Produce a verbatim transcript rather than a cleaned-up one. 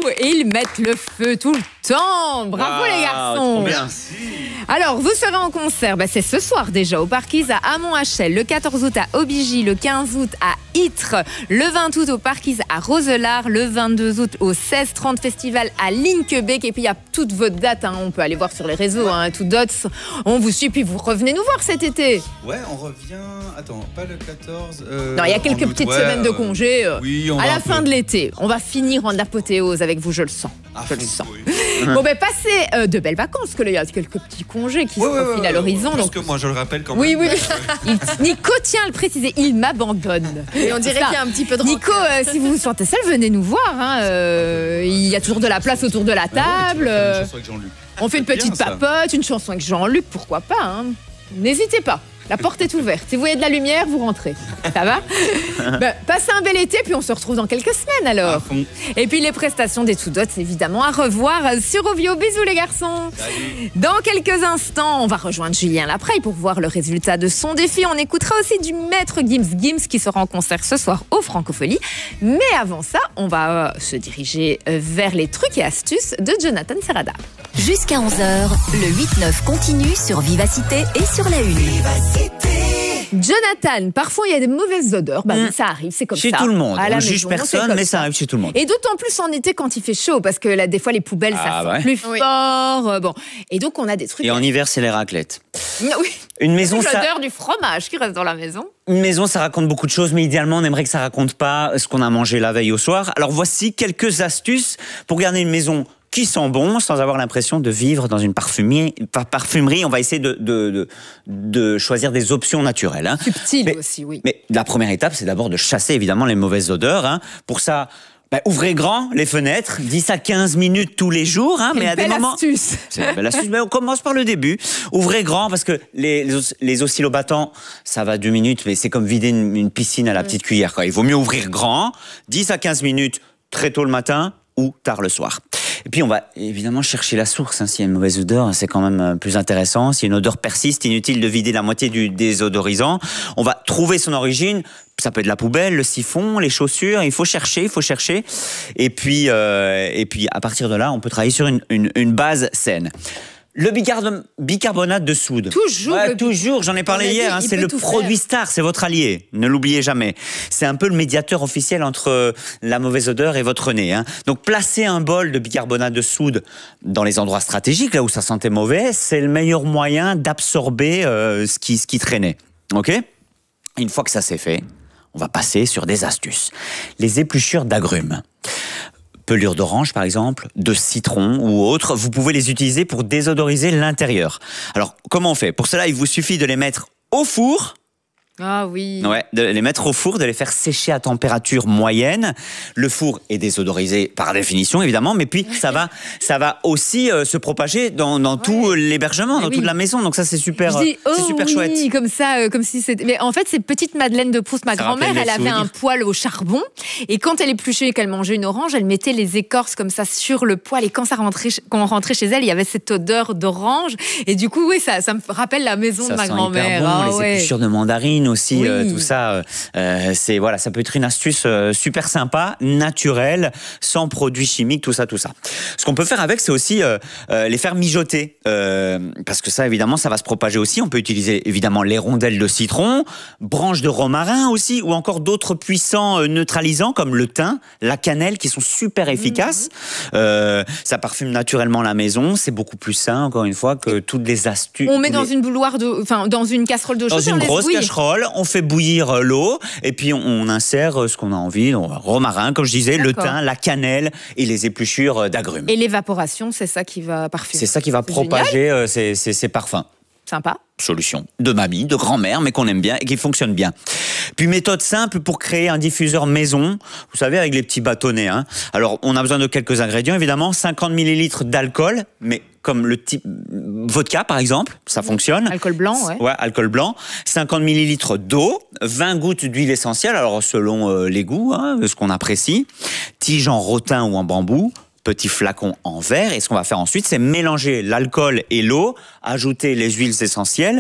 et ils mettent le feu tout le temps. Bravo wow, les garçons. Merci. Alors, vous serez en concert, bah, c'est ce soir déjà au Parkis à Hamon-H L, le quatorze août à Aubigny, le quinze août à Ytre, le vingt août au Parkis à Roselare, le vingt-deux août au seize trente Festival à Linkebeek. Et puis il y a toutes vos dates, hein. On peut aller voir sur les réseaux, hein, tout dots. On vous suit, puis vous revenez nous voir cet été. Ouais, on revient. Attends, pas le quatorze. Euh, non, il y a quelques août, petites ouais, semaines de euh, congé. Euh, oui, on à va la un fin peu. de l'été, on va finir en apothéose avec vous, je le sens. À je fond, le sens. oui. Bon, ben passez euh, de belles vacances, parce que là, il y a quelques petits congés qui Ouais, se ouais, profilent ouais, à l'horizon. Plus Donc... que moi, je le rappelle quand même. Oui, oui, oui. Il- Nico tient à le préciser, il m'abandonne. Et on dirait Ça. qu'il y a un petit peu de Nico, euh, si vous vous sentez seul, venez nous voir. Hein. Euh, il y a toujours de la place autour de la table. Ah ouais, tu vas faire une Euh, chanson avec Jean-Luc. on fait une C'est petite bien, ça. papote, une chanson avec Jean-Luc, pourquoi pas. Hein. N'hésitez pas. La porte est ouverte. Si vous voyez de la lumière, vous rentrez. Ça va? Ben, passez un bel été, puis on se retrouve dans quelques semaines alors. À fond. Et puis les prestations des Two Dots, évidemment, à revoir sur Ovio. Bisous les garçons. Salut. Dans quelques instants, on va rejoindre Julien Lapreille pour voir le résultat de son défi. On écoutera aussi du maître Gims Gims qui sera en concert ce soir au Francophonie. Mais avant ça, on va euh, se diriger euh, vers les trucs et astuces de Jonathan Serrada. Jusqu'à onze heures, le huit neuf continue sur Vivacité et sur la Une. Jonathan, parfois il y a des mauvaises odeurs. Bah, Mmh. oui, ça arrive, c'est comme Chez ça. tout le monde. À la On ne juge maison, c'est personne, comme mais ça arrive chez tout le monde. Et d'autant plus en été quand il fait chaud, parce que là, des fois les poubelles, Ah ça ouais. sent plus Oui. fort. euh, bon. Et donc on a des trucs. Et en hiver, c'est les raclettes. Oui. Une maison, ça, L'odeur du fromage qui reste dans la maison. une maison, ça raconte beaucoup de choses, mais idéalement, on aimerait que ça raconte pas ce qu'on a mangé la veille au soir. Alors voici quelques astuces pour garder une maison qui sent bon, sans avoir l'impression de vivre dans une parfumerie. Par parfumerie, on va essayer de, de, de, de choisir des options naturelles. Hein. Subtil Mais- aussi, oui. Mais la première étape, c'est d'abord de chasser évidemment les mauvaises odeurs. Hein. Pour ça, bah, ouvrez grand les fenêtres, dix à quinze minutes tous les jours. Hein, Quelle mais à des belle moments. astuce. C'est une belle astuce, mais on commence par le début. Ouvrez grand parce que les, les, os- les oscillobattants, ça va deux minutes, mais c'est comme vider une, une piscine à la petite cuillère. Quoi. Il vaut mieux ouvrir grand, dix à quinze minutes très tôt le matin ou tard le soir. Et puis on va évidemment chercher la source. Hein. S'il y a une mauvaise odeur, c'est quand même euh, plus intéressant. Si une odeur persiste, inutile de vider la moitié du désodorisant. On va trouver son origine. Ça peut être la poubelle, le siphon, les chaussures. Il faut chercher, il faut chercher. Et puis, euh, et puis à partir de là, on peut travailler sur une, une, une base saine. Le bicarb- bicarbonate de soude. Toujours Ouais, le- toujours. J'en ai parlé On a dit, hier. Hein, il c'est peut le tout produit faire. star, c'est votre allié. Ne l'oubliez jamais. C'est un peu le médiateur officiel entre la mauvaise odeur et votre nez. Hein. Donc, placez un bol de bicarbonate de soude dans les endroits stratégiques, là où ça sentait mauvais, c'est le meilleur moyen d'absorber euh, ce qui, ce qui traînait. Ok ? Une fois que ça c'est fait, on va passer sur des astuces. Les épluchures d'agrumes. Pelure d'orange, par exemple, de citron ou autre, vous pouvez les utiliser pour désodoriser l'intérieur. Alors, comment on fait? Pour cela, il vous suffit de les mettre au four. Ah oui. Ouais, de les mettre au four, de les faire sécher à température moyenne. Le four est désodorisé par définition, évidemment, mais puis ça va, ça va aussi euh, se propager dans, dans tout l'hébergement, dans oui. toute la maison. Donc ça, c'est super, Je dis, euh, c'est oh super oui, chouette. comme ça, euh, comme si c'était. Mais en fait, c'est petite Madeleine de Proust. Ma Ça grand-mère, rappelle elle les avait un souvenirs. poêle au charbon, et quand elle épluchait et qu'elle mangeait une orange, elle mettait les écorces comme ça sur le poêle. Et quand ça rentrait, quand on rentrait chez elle, il y avait cette odeur d'orange. Et du coup, oui, ça, ça me rappelle la maison Ça de ma sent grand-mère. hyper bon, Ah les ouais. épluchures de mandarine aussi, Oui. euh, tout ça. Euh, euh, c'est voilà, ça peut être une astuce euh, super sympa, naturelle, sans produits chimiques, tout ça, tout ça. Ce qu'on peut faire avec, c'est aussi euh, euh, les faire mijoter, euh, parce que ça, évidemment, ça va se propager aussi. On peut utiliser évidemment les rondelles de citron, branches de romarin aussi, ou encore d'autres puissants euh, neutralisants comme le thym, la cannelle, qui sont super efficaces. Mmh. Euh, ça parfume naturellement la maison. C'est beaucoup plus sain, encore une fois, que toutes les astuces. On met dans les- une bouilloire d'eau, enfin dans une casserole d'eau dans chaude. et on une laisse grosse bouillir. casserole, on fait bouillir euh, l'eau et puis on, on insère euh, ce qu'on a envie, donc romarin, comme je disais, le D'accord. thym, la cannelle et les épluchures euh, d'agrumes. Et l'évaporation, c'est ça qui va parfumer. C'est ça qui va C'est génial. propager euh, ces, ces- ces parfums. Sympa. Solution de mamie, de grand-mère, mais qu'on aime bien et qui fonctionne bien. Puis méthode simple pour créer un diffuseur maison, vous savez, avec les petits bâtonnets. Hein. Alors, on a besoin de quelques ingrédients, évidemment, cinquante millilitres d'alcool, mais comme le type vodka, par exemple, ça fonctionne. Alcool blanc, ouais. Ouais, alcool blanc. cinquante millilitres d'eau, vingt gouttes d'huile essentielle, alors selon euh, les goûts, hein, ce qu'on apprécie. Tige en rotin ou en bambou. Petit flacon en verre. Et ce qu'on va faire ensuite, c'est mélanger l'alcool et l'eau, ajouter les huiles essentielles